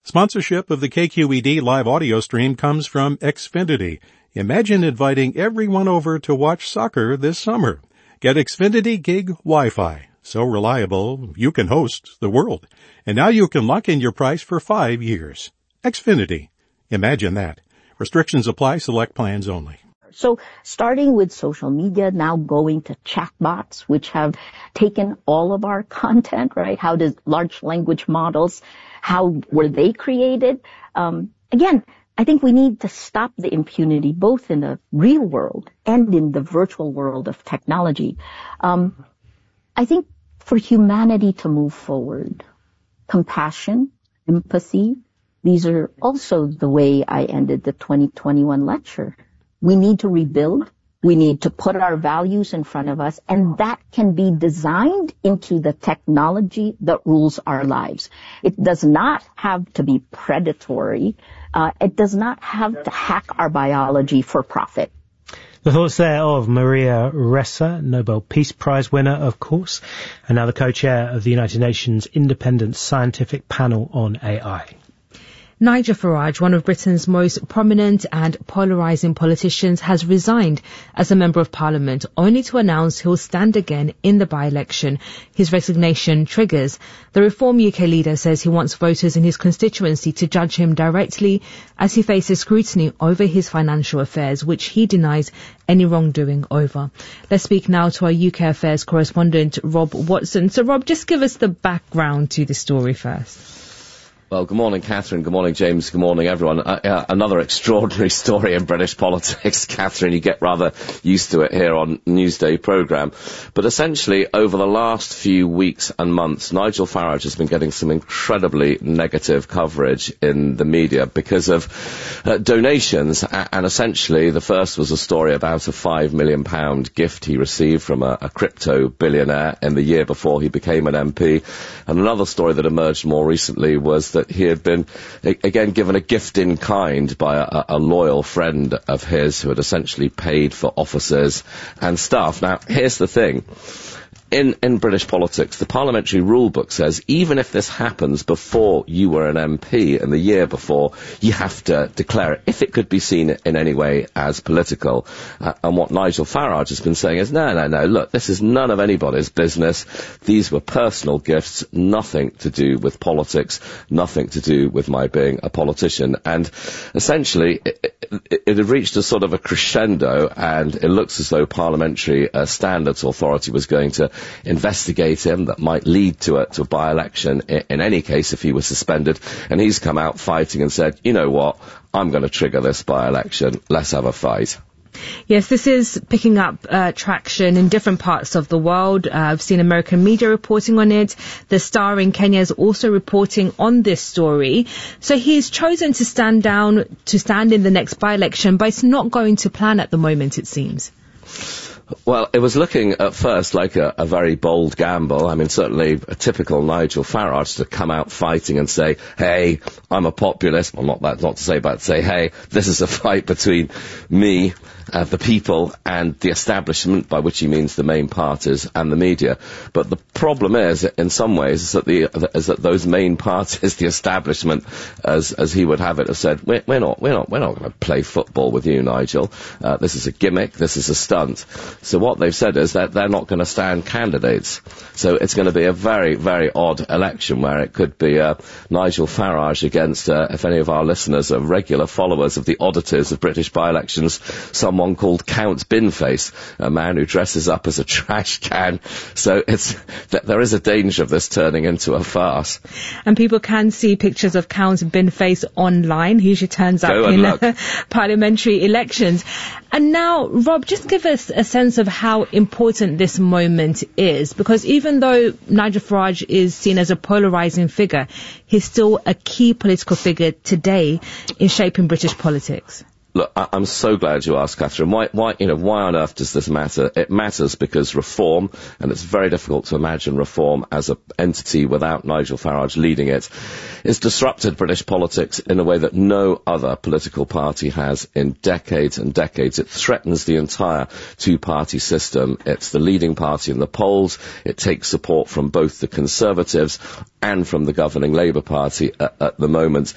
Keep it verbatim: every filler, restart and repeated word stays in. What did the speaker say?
Sponsorship of the K Q E D live audio stream comes from Xfinity. Imagine inviting everyone over to watch soccer this summer. Get Xfinity Gig Wi-Fi. So reliable, you can host the world. And now you can lock in your price for five years. Xfinity. Imagine that. Restrictions apply. Select plans only. So starting with social media, now going to chatbots, which have taken all of our content, right? How does large language models, how were they created? Um, again, I think we need to stop the impunity, both in the real world and in the virtual world of technology. Um, I think for humanity to move forward, compassion, empathy, these are also the way I ended the twenty twenty-one lecture. We need to rebuild. We need to put our values in front of us, and that can be designed into the technology that rules our lives. It does not have to be predatory. Uh, it does not have to hack our biology for profit. The thoughts there of Maria Ressa, Nobel Peace Prize winner, of course, and now the co-chair of the United Nations Independent Scientific Panel on A I. Nigel Farage, one of Britain's most prominent and polarising politicians, has resigned as a Member of Parliament, only to announce he'll stand again in the by-election. His resignation triggers. The Reform U K leader says he wants voters in his constituency to judge him directly as he faces scrutiny over his financial affairs, which he denies any wrongdoing over. Let's speak now to our U K Affairs correspondent, Rob Watson. So, Rob, just give us the background to the story first. Well, good morning, Catherine. Good morning, James. Good morning, everyone. Uh, uh, another extraordinary story in British politics, Catherine. You get rather used to it here on Newsday programme. But essentially, over the last few weeks and months, Nigel Farage has been getting some incredibly negative coverage in the media because of uh, donations. And essentially, the first was a story about a five million pounds gift he received from a, a crypto billionaire in the year before he became an M P. And another story that emerged more recently was that that he had been, again, given a gift in kind by a, a loyal friend of his who had essentially paid for offices and stuff. Now, here's the thing. In, in British politics, the parliamentary rule book says even if this happens before you were an M P in the year before, you have to declare it if it could be seen in any way as political. Uh, and what Nigel Farage has been saying is, no, no, no, look, this is none of anybody's business. These were personal gifts, nothing to do with politics, nothing to do with my being a politician. And essentially, it, it, it had reached a sort of a crescendo, and it looks as though Parliamentary uh, Standards Authority was going to investigate him. That might lead to a, to a by-election in, in any case if he was suspended. And he's come out fighting and said, you know what, I'm going to trigger this by-election. Let's have a fight. Yes, this is picking up uh, traction in different parts of the world. Uh, I've seen American media reporting on it. The Star in Kenya is also reporting on this story. So he's chosen to stand down, to stand in the next by-election, but it's not going to plan at the moment, it seems. Well, it was looking at first like a, a very bold gamble. I mean, certainly a typical Nigel Farage to come out fighting and say, hey, I'm a populist. Well, not that, not to say, but say, hey, this is a fight between me, uh, the people, and the establishment, by which he means the main parties and the media. But the problem is, in some ways, is that the is that those main parties, the establishment, as as he would have it, have said, we're, we're not, we're not, we're not going to play football with you, Nigel. Uh, this is a gimmick. This is a stunt. So what they've said is that they're not going to stand candidates. So it's going to be a very, very odd election where it could be uh, Nigel Farage against, uh, if any of our listeners are regular followers of the oddities of British by-elections, someone called Count Binface, a man who dresses up as a trash can. So it's th- there is a danger of this turning into a farce. And people can see pictures of Count Binface online. He usually turns up in uh, parliamentary elections. And now, Rob, just give us a sense of how important this moment is, because even though Nigel Farage is seen as a polarising figure, he's still a key political figure today in shaping British politics. Look, I, I'm so glad you asked, Catherine. Why, why, you know, why on earth does this matter? It matters because reform, and it's very difficult to imagine reform as an entity without Nigel Farage leading it, is disrupted British politics in a way that no other political party has in decades and decades. It threatens the entire two-party system. It's the leading party in the polls. It takes support from both the Conservatives and from the governing Labour Party at, at the moment.